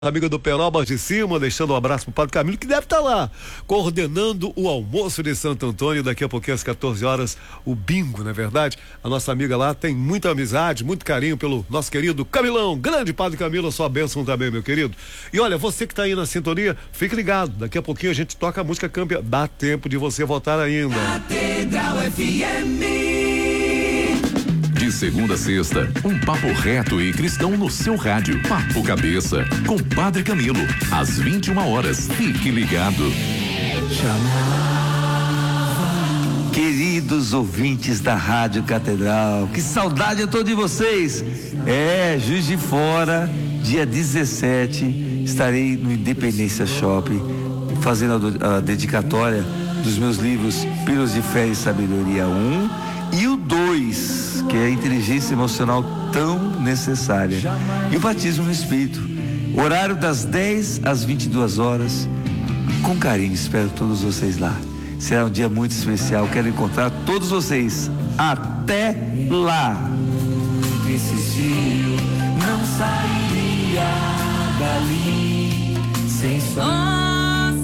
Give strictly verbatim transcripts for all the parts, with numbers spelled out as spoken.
Amiga do Peroba de cima, deixando um abraço pro Padre Camilo, que deve estar lá, coordenando o almoço de Santo Antônio. Daqui a pouquinho, às quatorze horas, o bingo, não é verdade? A nossa amiga lá tem muita amizade, muito carinho pelo nosso querido Camilão. Grande Padre Camilo, a sua bênção também, meu querido. E olha, você que tá aí na sintonia, fique ligado. Daqui a pouquinho a gente toca a música campeã. Dá tempo de você votar ainda. Catedral F M. De segunda a sexta, um papo reto e cristão no seu rádio. Papo Cabeça, com Padre Camilo, às vinte e uma horas. Fique ligado. Queridos ouvintes da Rádio Catedral, que saudade eu tô de vocês. É, Juiz de Fora, dia dezessete, estarei no Independência Shopping, fazendo a, a dedicatória dos meus livros Pílulas de Fé e Sabedoria um e o dois, que é a inteligência emocional tão necessária, e o batismo no Espírito. Horário das dez às vinte e duas horas. Com carinho, espero todos vocês lá. Será um dia muito especial. Quero encontrar todos vocês. Até lá. Insistiu, não sairia dali sem sonhar.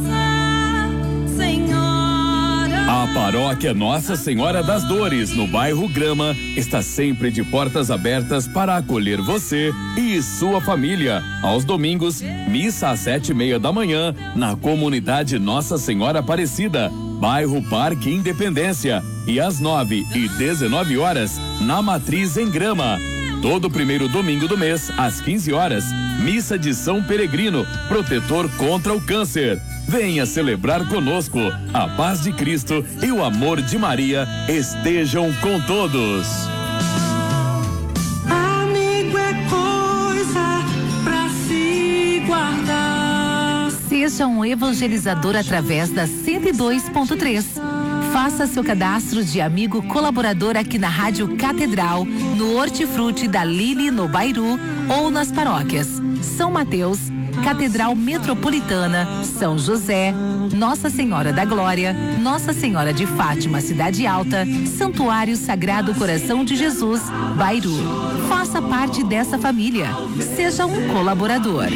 A paróquia Nossa Senhora das Dores, no bairro Grama, está sempre de portas abertas para acolher você e sua família. Aos domingos, missa às sete e meia da manhã, na comunidade Nossa Senhora Aparecida, bairro Parque Independência, e às nove e dezenove horas, na Matriz em Grama. Todo primeiro domingo do mês, às quinze horas, missa de São Peregrino, protetor contra o câncer. Venha celebrar conosco. A paz de Cristo e o amor de Maria estejam com todos. Amigo é coisa pra se guardar. Seja um evangelizador através da cento e dois ponto três. Faça seu cadastro de amigo colaborador aqui na Rádio Catedral, no Hortifruti da Lili, no Bairu, ou nas paróquias São Mateus, Catedral Metropolitana, São José, Nossa Senhora da Glória, Nossa Senhora de Fátima, Cidade Alta, Santuário Sagrado Coração de Jesus, Bairu. Faça parte dessa família. Seja um colaborador.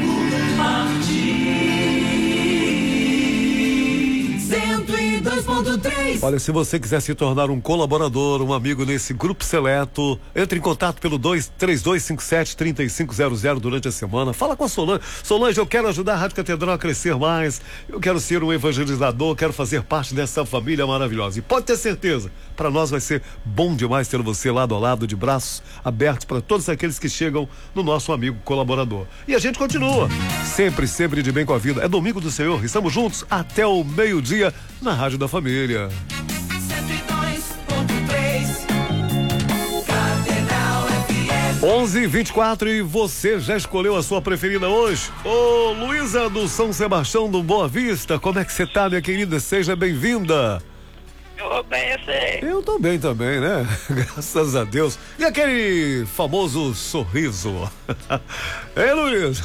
dois ponto três. Olha, se você quiser se tornar um colaborador, um amigo nesse grupo seleto, entre em contato pelo dois três dois cinco sete, três cinco zero zero durante a semana. Fala com a Solange. Solange, eu quero ajudar a Rádio Catedral a crescer mais. Eu quero ser um evangelizador, quero fazer parte dessa família maravilhosa. E pode ter certeza, para nós vai ser bom demais ter você lado a lado, de braços abertos para todos aqueles que chegam no nosso amigo colaborador. E a gente continua, sempre, sempre de bem com a vida. É domingo do Senhor, estamos juntos até o meio-dia na Rádio da Família. cento e dois ponto três. Catedral F M. onze e vinte e quatro, e você já escolheu a sua preferida hoje? Ô, Luísa do São Sebastião do Boa Vista, como é que você tá, minha querida? Seja bem-vinda. Eu bem, sei. Eu tô bem também, né? Graças a Deus. E aquele famoso sorriso? Hein, Luiz?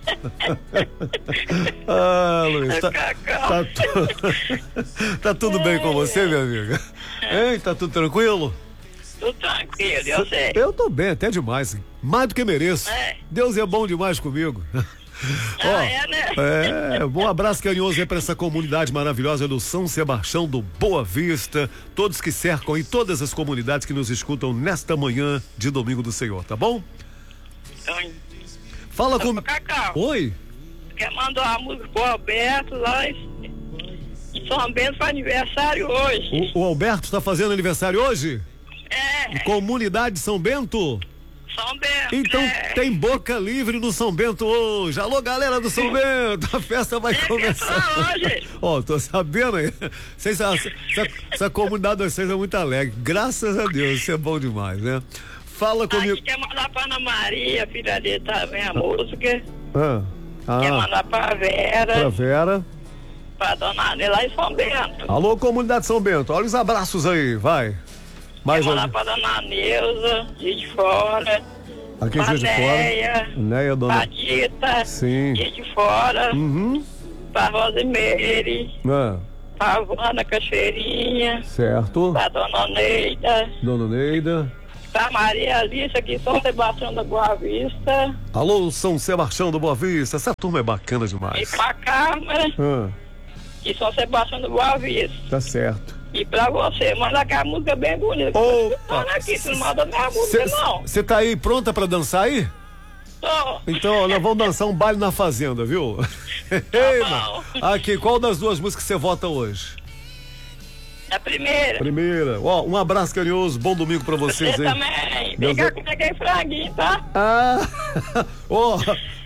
Ah, Luiz, tá, tá, tu... tá tudo bem com você, minha amiga? Hein, tá tudo tranquilo? Tudo tranquilo, eu sei. Eu tô bem, até demais. Mais do que mereço. É. Deus é bom demais comigo. Ah, Ó, é, né? é, um abraço carinhoso aí para essa comunidade maravilhosa do São Sebastião do Boa Vista, todos que cercam e todas as comunidades que nos escutam nesta manhã de domingo do Senhor, tá bom? Então, Fala com... Cacau, Oi? quer mandar uma música pro Alberto lá em em São Bento para aniversário hoje. O, o Alberto está fazendo aniversário hoje? É, Comunidade São Bento? São Bento. Então é. tem boca livre no São Bento hoje. Alô, galera do São Bento, a festa vai Tem começar que falar hoje. Ó, tô sabendo aí. Vocês, essa, essa comunidade de vocês é muito alegre. Graças a Deus, isso é bom demais, né? Fala A comigo. gente quer mandar pra Ana Maria, filha dele também, a música. Ah, Quer ah, mandar pra Vera, pra Vera. pra Dona Ana lá em São Bento. Alô, comunidade São Bento. Olha os abraços aí, vai. Mais Quer um. mandar pra Dona Neuza, de fora. Aqui em Juiz de Fora. Neia, Neia, dona. pra Tita, Sim. de fora. Uhum. Pra Rosimeire, Ah, pra Vana Cachoeirinha, certo. pra Dona Neida, Dona Neida. Pra Maria Alice aqui, São Sebastião da Boa Vista. Alô, São Sebastião da Boa Vista. Essa turma é bacana demais. E pra Câmara, Ah, e São Sebastião da Boa Vista. tá certo. E pra você, manda aquela música bem bonita. Opa. Olha aqui, você não manda minha música, não. Você tá aí pronta pra dançar aí? Tô. Então, nós vamos dançar um baile na fazenda, viu? Ei, mano. Aqui, qual das duas músicas você vota hoje? É a primeira. Primeira. Ó, um abraço carinhoso, bom domingo pra vocês Você aí. também. Meu Fica Deus. com aquele franguinho, tá? Ah, ó,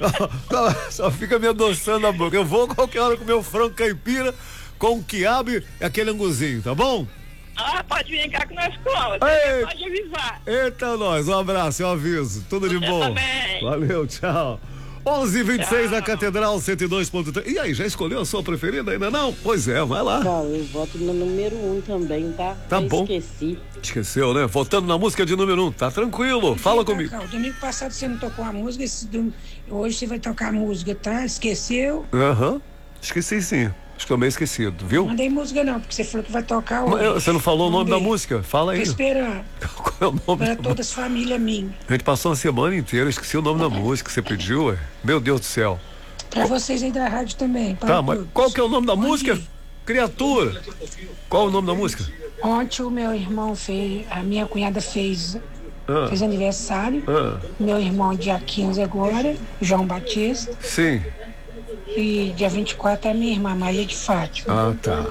só fica me adoçando a boca. Eu vou qualquer hora comer o frango caipira com quiabo e aquele anguzinho, tá bom? Ah, pode vir cá que nós comemos. Ei. Pode avisar. Eita, nós, um abraço, eu aviso. Tudo de Você bom. também. Valeu, tchau. onze e vinte e seis na Catedral cento e dois ponto três. E aí, já escolheu a sua preferida ainda não? Pois é, vai lá. Bom, eu voto no número um também, tá? Tá Eu bom. Esqueci. Esqueceu, né? Votando na música de número um. Tá tranquilo, fala comigo. O domingo passado você não tocou a música, esse dom- hoje você vai tocar a música, tá? Esqueceu? Aham, esqueci sim. Estou meio esquecido, viu? Não mandei música não, porque você falou que vai tocar Mas hoje. eu- Você não falou o nome da Mandei. música? Fala Tô aí. esperando. Qual é o nome Para da todas as famílias minhas. A gente passou uma semana inteira, eu esqueci o nome da música que você pediu, ué. Meu Deus do céu. Pra vocês aí da rádio também. para Tá, mas todos. qual que é o nome da Bom música? dia. Criatura. Qual o nome da música? Ontem o meu irmão fez, a minha cunhada fez, Ah, fez aniversário. ah, Meu irmão dia quinze agora, João Batista. sim. E dia vinte e quatro é minha irmã, Maria de Fátima. Ah, tá.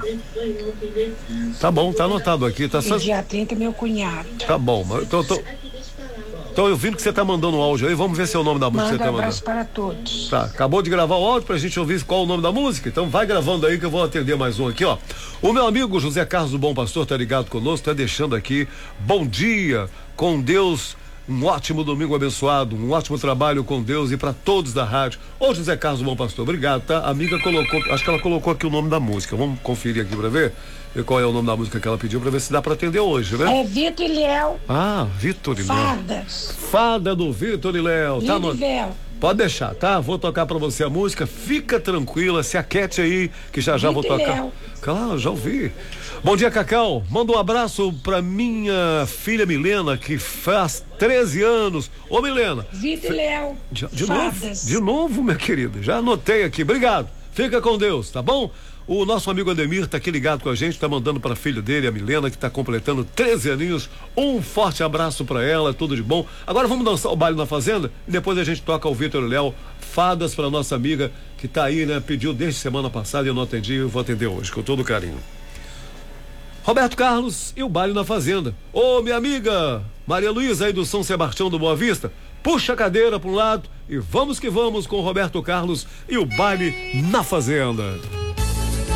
Tá bom, tá anotado aqui, tá só. E dia trinta meu cunhado. Tá bom, mas eu tô, tô, tô ouvindo que você tá mandando um áudio aí, vamos ver se é o nome da música que Manda você tá abraço mandando. para todos. Tá, acabou de gravar o áudio pra gente ouvir qual o nome da música? Então vai gravando aí que eu vou atender mais um aqui, ó. O meu amigo José Carlos do Bom Pastor tá ligado conosco, tá deixando aqui. Bom dia, com Deus. Um ótimo domingo abençoado, um ótimo trabalho com Deus e para todos da rádio. Ô José Carlos do Bom Pastor, obrigado, tá? A amiga colocou, acho que ela colocou aqui o nome da música. Vamos conferir aqui pra ver, ver qual é o nome da música que ela pediu pra ver se dá pra atender hoje, né? É Vitor e Léo, Ah, Vitor e Léo. Fadas. Fada do Vitor e Léo, tá? no- Lidivel. Pode deixar, tá? Vou tocar pra você a música. Fica tranquila, se aquete aí, que já já vou Vitor e tocar. Léo. Claro, já ouvi. Bom dia, Cacau. Manda um abraço pra minha filha Milena, que faz treze anos. Ô, Milena. Vitor e Léo, De, de novo? Fadas. De novo, minha querida. Já anotei aqui. Obrigado. Fica com Deus, tá bom? O nosso amigo Ademir tá aqui ligado com a gente, tá mandando pra filha dele, a Milena, que tá completando treze aninhos. Um forte abraço pra ela, tudo de bom. Agora vamos dançar o baile na fazenda e depois a gente toca o Vitor e Léo, Fadas, pra nossa amiga que tá aí, né? Pediu desde semana passada e eu não atendi, eu vou atender hoje, com todo carinho. Roberto Carlos e o baile na fazenda. Ô, minha amiga Maria Luísa aí do São Sebastião do Boa Vista, puxa a cadeira para um lado e vamos que vamos com o Roberto Carlos e o baile na fazenda.